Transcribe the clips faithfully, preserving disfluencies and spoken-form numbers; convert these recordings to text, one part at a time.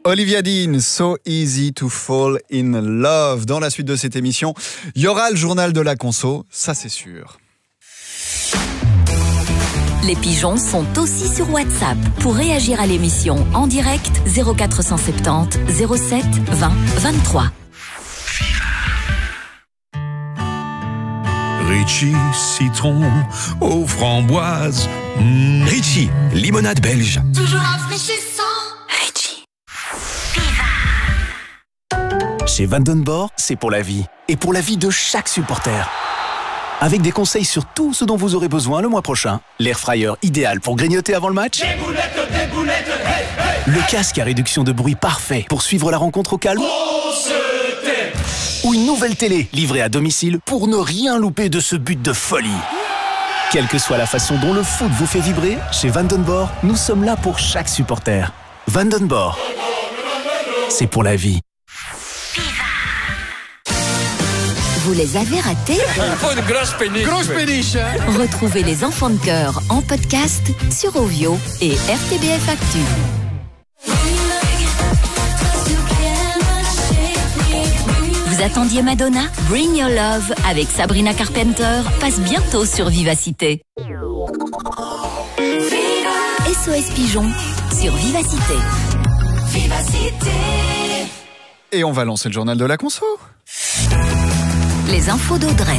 Olivia Dean, So Easy to Fall in Love. Dans la suite de cette émission, il y aura le journal de la conso, ça c'est sûr. Les pigeons sont aussi sur WhatsApp. Pour réagir à l'émission en direct, zéro quatre cent soixante-dix zéro sept vingt vingt-trois. Ritchie, citron aux framboises. Mmh. Ritchie, limonade belge. Toujours rafraîchissant. Ritchie. Chez Vandenborg, c'est pour la vie. Et pour la vie de chaque supporter. Avec des conseils sur tout ce dont vous aurez besoin le mois prochain. L'air fryer idéal pour grignoter avant le match. Des boulettes, des boulettes, hey, hey. Le casque à réduction de bruit parfait pour suivre la rencontre au calme. On se tait. Ou une nouvelle télé livrée à domicile pour ne rien louper de ce but de folie. Quelle que soit la façon dont le foot vous fait vibrer, chez Vandenborg, nous sommes là pour chaque supporter. Vandenborg, c'est pour la vie. Vous les avez ratés? Oh, une grosse péniche. Grosse péniche. Retrouvez les enfants de cœur en podcast sur Ovio et R T B F Actu. Vous attendiez Madonna? Bring Your Love avec Sabrina Carpenter passe bientôt sur Vivacité. S O S Pigeon sur Vivacité. Vivacité. Et on va lancer le journal de la conso. Les infos d'Audrey.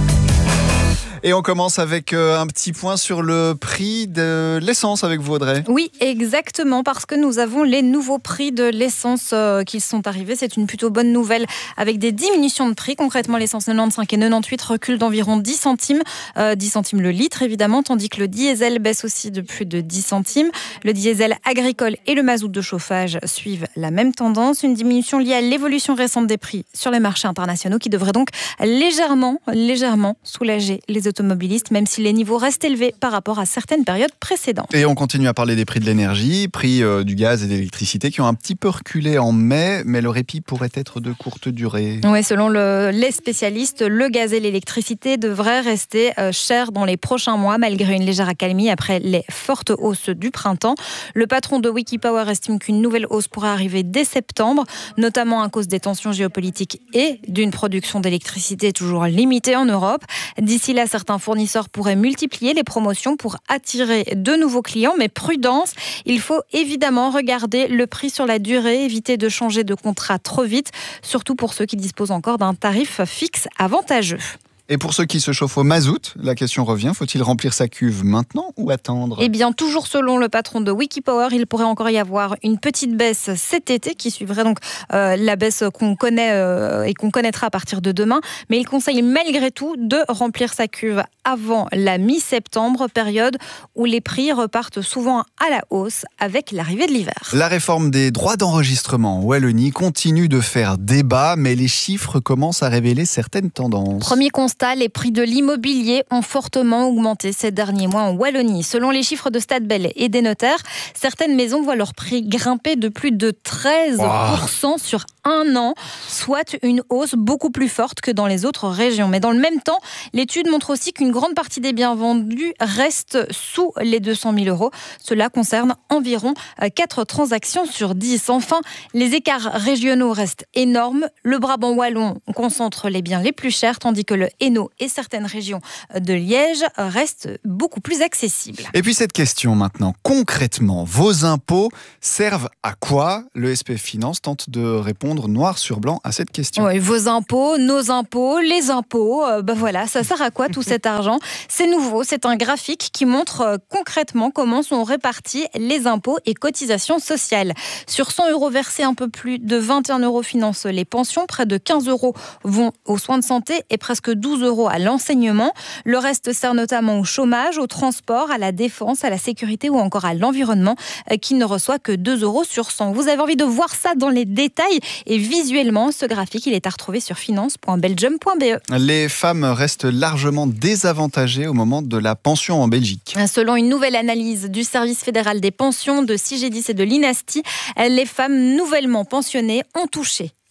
Et on commence avec euh, un petit point sur le prix de l'essence avec vous, Audrey. Oui, exactement, parce que nous avons les nouveaux prix de l'essence euh, qui sont arrivés. C'est une plutôt bonne nouvelle avec des diminutions de prix. Concrètement, l'essence quatre-vingt-quinze et quatre-vingt-dix-huit recule d'environ dix centimes. Euh, dix centimes le litre, évidemment, tandis que le diesel baisse aussi de plus de dix centimes. Le diesel agricole et le mazout de chauffage suivent la même tendance. Une diminution liée à l'évolution récente des prix sur les marchés internationaux qui devrait donc légèrement, légèrement soulager les automobilistes. automobilistes, même si les niveaux restent élevés par rapport à certaines périodes précédentes. Et on continue à parler des prix de l'énergie, prix euh, du gaz et de l'électricité qui ont un petit peu reculé en mai, mais le répit pourrait être de courte durée. Oui, selon le, les spécialistes, le gaz et l'électricité devraient rester euh, chers dans les prochains mois, malgré une légère accalmie après les fortes hausses du printemps. Le patron de Wikipower estime qu'une nouvelle hausse pourrait arriver dès septembre, notamment à cause des tensions géopolitiques et d'une production d'électricité toujours limitée en Europe. D'ici là, certains fournisseurs pourraient multiplier les promotions pour attirer de nouveaux clients, mais prudence, il faut évidemment regarder le prix sur la durée, éviter de changer de contrat trop vite, surtout pour ceux qui disposent encore d'un tarif fixe avantageux. Et pour ceux qui se chauffent au mazout, la question revient, faut-il remplir sa cuve maintenant ou attendre ? Eh bien, toujours selon le patron de Wikipower, il pourrait encore y avoir une petite baisse cet été qui suivrait donc euh, la baisse qu'on connaît euh, et qu'on connaîtra à partir de demain. Mais il conseille malgré tout de remplir sa cuve avant la mi-septembre, période où les prix repartent souvent à la hausse avec l'arrivée de l'hiver. La réforme des droits d'enregistrement en Wallonie continue de faire débat, mais les chiffres commencent à révéler certaines tendances. Premier constat, les prix de l'immobilier ont fortement augmenté ces derniers mois en Wallonie. Selon les chiffres de Stadbel et des notaires, certaines maisons voient leur prix grimper de plus de treize pour cent wow. sur un an, soit une hausse beaucoup plus forte que dans les autres régions. Mais dans le même temps, l'étude montre aussi qu'une grande partie des biens vendus reste sous les deux cent mille euros. Cela concerne environ quatre transactions sur dix. Enfin, les écarts régionaux restent énormes. Le Brabant wallon concentre les biens les plus chers, tandis que le Hainaut et certaines régions de Liège restent beaucoup plus accessibles. Et puis cette question maintenant, concrètement, vos impôts servent à quoi ? Le S P F Finance tente de répondre noir sur blanc à cette question. Oui, vos impôts, nos impôts, les impôts, euh, ben voilà, ça sert à quoi tout cet argent ? C'est nouveau, c'est un graphique qui montre euh, concrètement comment sont répartis les impôts et cotisations sociales. Sur cent euros versés, un peu plus de vingt et un euros financent les pensions, près de quinze euros vont aux soins de santé et presque douze euros à l'enseignement. Le reste sert notamment au chômage, au transport, à la défense, à la sécurité ou encore à l'environnement, euh, qui ne reçoit que deux euros sur cent. Vous avez envie de voir ça dans les détails ? Et visuellement, ce graphique, il est à retrouver sur finance point belgium point b e. Les femmes restent largement désavantagées au moment de la pension en Belgique. Selon une nouvelle analyse du service fédéral des pensions, de Cigedis et de l'Inasti, les femmes nouvellement pensionnées ont touché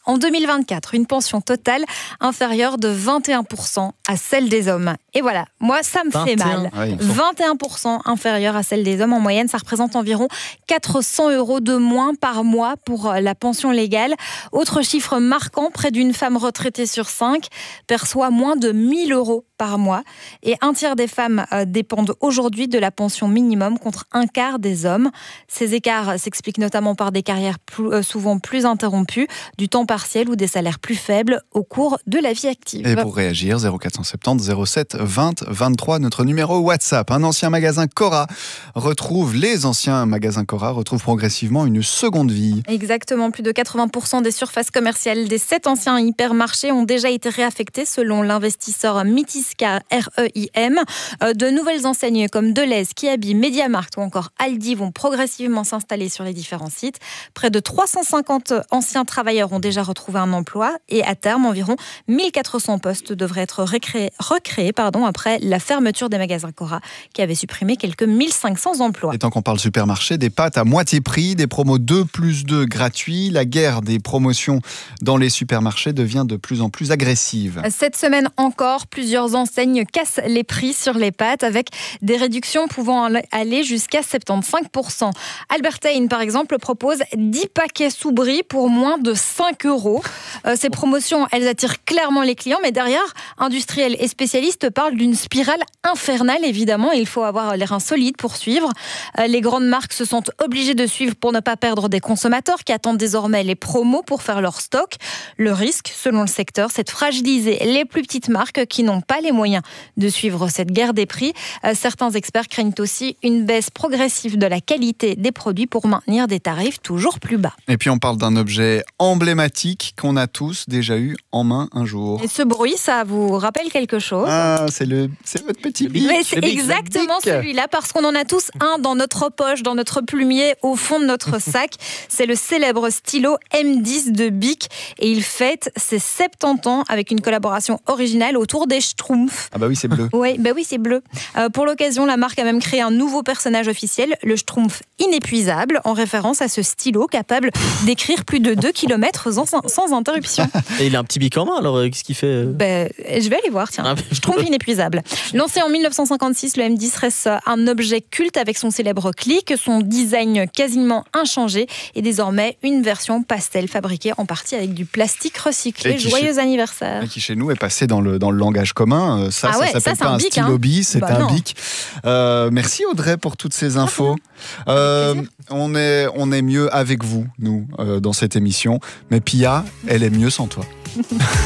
En deux mille vingt-quatre, une pension totale inférieure de vingt et un pour cent à celle des hommes. Et voilà, moi, ça me fait mal. Ouais, vingt et un pour cent inférieure à celle des hommes. En moyenne, ça représente environ quatre cents euros de moins par mois pour la pension légale. Autre chiffre marquant, près d'une femme retraitée sur cinq perçoit moins de mille euros par mois. Et un tiers des femmes euh, dépendent aujourd'hui de la pension minimum contre un quart des hommes. Ces écarts s'expliquent notamment par des carrières plus, euh, souvent plus interrompues, du temps partiel ou des salaires plus faibles au cours de la vie active. Et pour réagir, zéro quatre cent soixante-dix zéro sept vingt vingt-trois, notre numéro WhatsApp. Un ancien magasin Cora retrouve, les anciens magasins Cora retrouvent progressivement une seconde vie. Exactement, plus de quatre-vingts pour cent des surfaces commerciales des sept anciens hypermarchés ont déjà été réaffectés selon l'investisseur Mitiska R E I M. De nouvelles enseignes comme Deleuze, Kiabi, Mediamarkt ou encore Aldi vont progressivement s'installer sur les différents sites. Près de trois cent cinquante anciens travailleurs ont déjà retrouvé un emploi et à terme, environ mille quatre cents postes devraient être recréés, recréés pardon, après la fermeture des magasins Cora qui avait supprimé quelques mille cinq cents emplois. Et tant qu'on parle supermarché, des pâtes à moitié prix, des promos deux plus deux gratuits, la guerre des promotions dans les supermarchés devient de plus en plus agressive. Cette semaine encore, plusieurs enseignes cassent les prix sur les pâtes avec des réductions pouvant aller jusqu'à soixante-quinze pour cent. Albertine, par exemple, propose dix paquets sous brie pour moins de cinq euros. Euh, ces promotions, elles attirent clairement les clients, mais derrière, industriels et spécialistes parlent d'une spirale infernale, évidemment. Il faut avoir les reins solides pour suivre. Euh, les grandes marques se sentent obligées de suivre pour ne pas perdre des consommateurs qui attendent désormais les promos pour faire leur stock. Le risque, selon le secteur, c'est de fragiliser les plus petites marques qui n'ont pas les moyens de suivre cette guerre des prix. Euh, certains experts craignent aussi une baisse progressive de la qualité des produits pour maintenir des tarifs toujours plus bas. Et puis on parle d'un objet emblématique qu'on a tous déjà eu en main un jour. Et ce bruit, ça vous rappelle quelque chose? Ah, c'est le, c'est votre petit bic. Mais c'est exactement celui-là, parce qu'on en a tous un dans notre poche, dans notre plumier, au fond de notre sac. C'est le célèbre stylo M dix de Bic et il fête ses soixante-dix ans avec une collaboration originale autour des Schtroumpfs. Ah bah oui, c'est bleu. Oui, bah oui, c'est bleu. Euh, pour l'occasion, la marque a même créé un nouveau personnage officiel, le Schtroumpf inépuisable, en référence à ce stylo capable d'écrire plus de deux kilomètres sans, sans interruption. Et il a un petit bic en main, alors qu'est-ce qu'il fait? Ben, je vais aller voir, tiens. Ah, Schtroumpf inépuisable. Lancé en mille neuf cent cinquante-six, le M dix reste un objet culte avec son célèbre clic, son design quasiment inchangé et désormais une version pastel fabriquée en partie avec du plastique recyclé. Joyeux chez... anniversaire. Et qui chez nous est passé dans le, dans le langage commun. Ça, ah ouais, ça s'appelle ça, pas un, un bic, stylo hein. bis, c'est bah un non. bic. Euh, merci Audrey pour toutes ces infos. Euh, on, est, on est mieux avec vous, nous, euh, dans cette émission. Mais Pia, elle est mieux sans toi.